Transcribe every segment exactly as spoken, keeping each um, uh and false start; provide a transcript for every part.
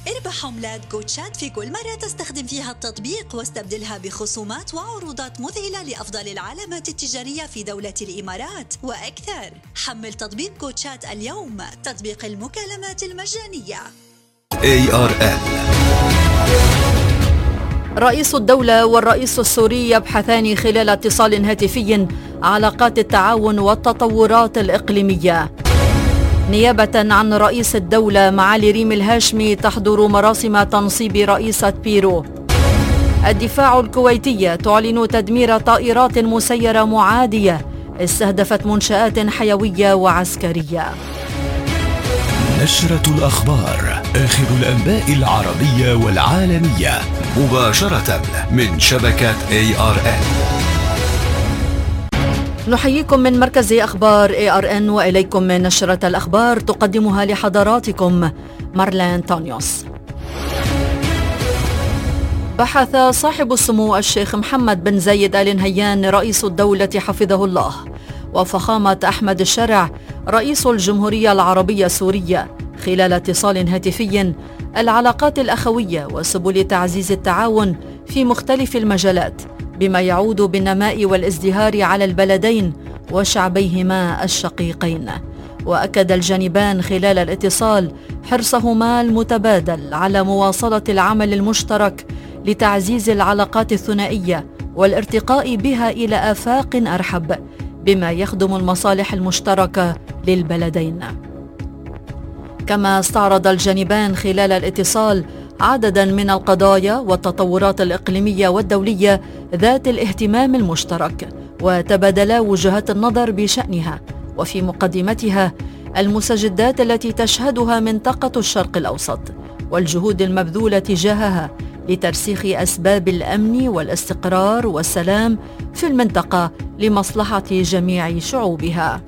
اربح عملات جوتشات في كل مرة تستخدم فيها التطبيق واستبدلها بخصومات وعروضات مذهلة لأفضل العلامات التجارية في دولة الإمارات وأكثر. حمل تطبيق جوتشات اليوم، تطبيق المكالمات المجانية. إيه آر إل. رئيس الدولة والرئيس السوري يبحثان خلال اتصال هاتفي علاقات التعاون والتطورات الإقليمية. نيابة عن رئيس الدولة معالي ريم الهاشمي تحضر مراسم تنصيب رئيسة بيرو. الدفاع الكويتية تعلن تدمير طائرات مسيرة معادية استهدفت منشآت حيوية وعسكرية. نشرة الأخبار، آخر الأنباء العربية والعالمية مباشرة من شبكة إيه آر إن. نحييكم من مركز أخبار إيه آر إن وإليكم من نشرة الأخبار تقدمها لحضراتكم مارلين تونيوس. بحث صاحب السمو الشيخ محمد بن زايد آل نهيان رئيس الدولة حفظه الله وفخامة أحمد الشرع رئيس الجمهورية العربية السورية خلال اتصال هاتفي العلاقات الأخوية وسبل تعزيز التعاون في مختلف المجالات بما يعود بالنماء والازدهار على البلدين وشعبيهما الشقيقين. وأكد الجانبان خلال الاتصال حرصهما المتبادل على مواصلة العمل المشترك لتعزيز العلاقات الثنائية والارتقاء بها إلى آفاق أرحب بما يخدم المصالح المشتركة للبلدين. كما استعرض الجانبان خلال الاتصال عددا من القضايا والتطورات الإقليمية والدولية ذات الاهتمام المشترك وتبادلا وجهات النظر بشأنها، وفي مقدمتها المستجدات التي تشهدها منطقة الشرق الأوسط والجهود المبذولة تجاهها لترسيخ أسباب الأمن والاستقرار والسلام في المنطقة لمصلحة جميع شعوبها.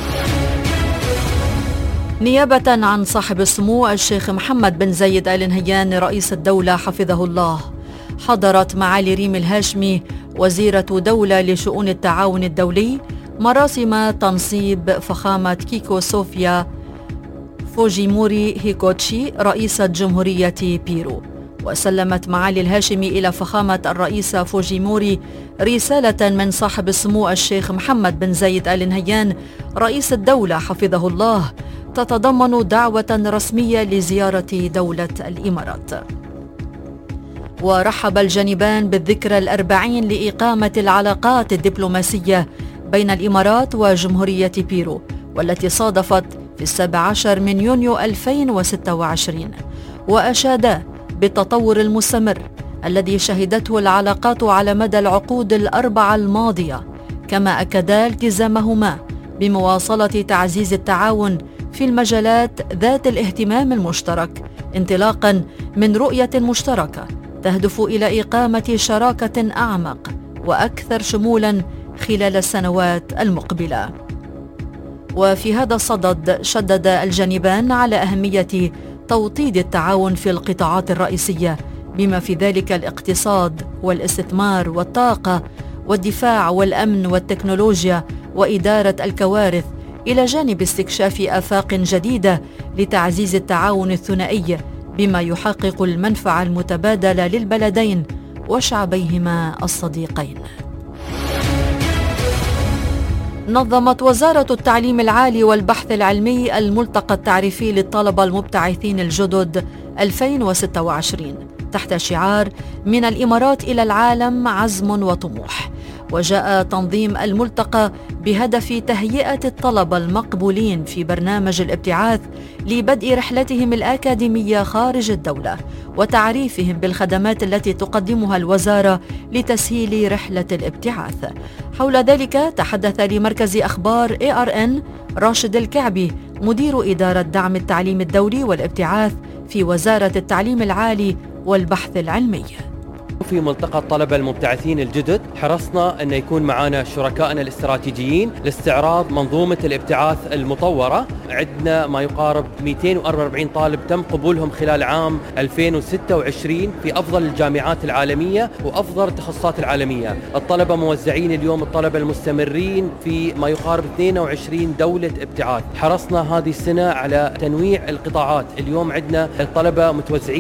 نيابة عن صاحب السمو الشيخ محمد بن زايد آل نهيان رئيس الدولة حفظه الله، حضرت معالي ريم الهاشمي وزيرة دولة لشؤون التعاون الدولي مراسم تنصيب فخامة كيكو صوفيا فوجيموري هيكوتشي رئيسة جمهورية بيرو. وسلمت معالي الهاشمي إلى فخامة الرئيسة فوجيموري رسالة من صاحب السمو الشيخ محمد بن زايد آل نهيان رئيس الدولة حفظه الله تتضمن دعوة رسمية لزيارة دولة الإمارات. ورحب الجانبان بالذكرى الأربعين لإقامة العلاقات الدبلوماسية بين الإمارات وجمهورية بيرو، والتي صادفت في السابع عشر من يونيو ألفين وستة وعشرين، وأشادا بالتطور المستمر الذي شهدته العلاقات على مدى العقود الأربعة الماضية، كما أكدا التزامهما بمواصلة تعزيز التعاون في المجالات ذات الاهتمام المشترك انطلاقا من رؤية مشتركة تهدف إلى إقامة شراكة أعمق وأكثر شمولا خلال السنوات المقبلة. وفي هذا الصدد شدد الجانبان على أهمية توطيد التعاون في القطاعات الرئيسية بما في ذلك الاقتصاد والاستثمار والطاقة والدفاع والأمن والتكنولوجيا وإدارة الكوارث، إلى جانب استكشاف آفاق جديدة لتعزيز التعاون الثنائي بما يحقق المنفعة المتبادلة للبلدين وشعبيهما الصديقين. نظمت وزارة التعليم العالي والبحث العلمي الملتقى التعريفي للطلبة المبتعثين الجدد ألفين وستة وعشرين تحت شعار من الإمارات إلى العالم عزم وطموح. وجاء تنظيم الملتقى بهدف تهيئة الطلبة المقبولين في برنامج الابتعاث لبدء رحلتهم الأكاديمية خارج الدولة وتعريفهم بالخدمات التي تقدمها الوزارة لتسهيل رحلة الابتعاث. حول ذلك تحدث لمركز أخبار إيه آر إن راشد الكعبي مدير إدارة دعم التعليم الدولي والابتعاث في وزارة التعليم العالي والبحث العلمي. في ملتقى الطلبة المبتعثين الجدد حرصنا أن يكون معنا شركائنا الاستراتيجيين لاستعراض منظومة الابتعاث المطورة. عندنا ما يقارب مئتين وأربعة وأربعين طالب تم قبولهم خلال عام ألفين وستة وعشرين في أفضل الجامعات العالمية وأفضل التخصصات العالمية. الطلبة موزعين اليوم، الطلبة المستمرين في ما يقارب اثنين وعشرين دولة ابتعاث. حرصنا هذه السنة على تنويع القطاعات. اليوم عندنا الطلبة متوزعين